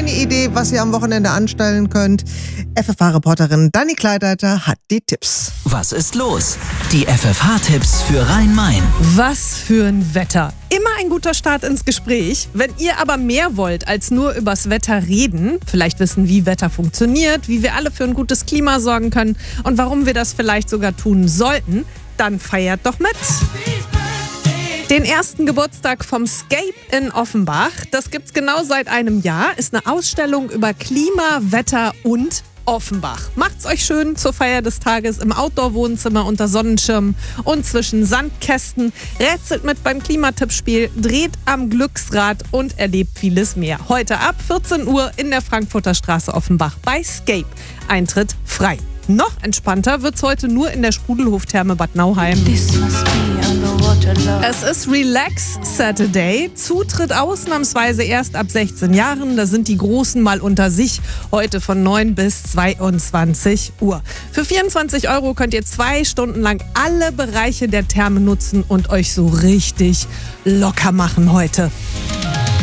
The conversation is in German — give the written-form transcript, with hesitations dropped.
eine Idee, was ihr am Wochenende anstellen könnt? FFH-Reporterin Dani Kleideiter hat die Tipps. Was ist los? Die FFH-Tipps für Rhein-Main. Was für ein Wetter. Immer ein guter Start ins Gespräch. Wenn ihr aber mehr wollt als nur übers Wetter reden, vielleicht wissen, wie Wetter funktioniert, wie wir alle für ein gutes Klima sorgen können und warum wir das vielleicht sogar tun sollten, dann feiert doch mit. Den ersten Geburtstag vom Scape in Offenbach, das gibt's genau seit einem Jahr, ist eine Ausstellung über Klima, Wetter und Offenbach. Macht's euch schön zur Feier des Tages im Outdoor-Wohnzimmer unter Sonnenschirmen und zwischen Sandkästen. Rätselt mit beim Klimatippspiel, dreht am Glücksrad und erlebt vieles mehr. Heute ab 14 Uhr in der Frankfurter Straße Offenbach bei Scape. Eintritt frei. Noch entspannter wird's heute nur in der Sprudelhof-Therme Bad Nauheim. Es ist Relax Saturday. Zutritt ausnahmsweise erst ab 16 Jahren. Da sind die Großen mal unter sich. Heute von 9 bis 22 Uhr. Für 24 € könnt ihr 2 Stunden lang alle Bereiche der Therme nutzen und euch so richtig locker machen heute.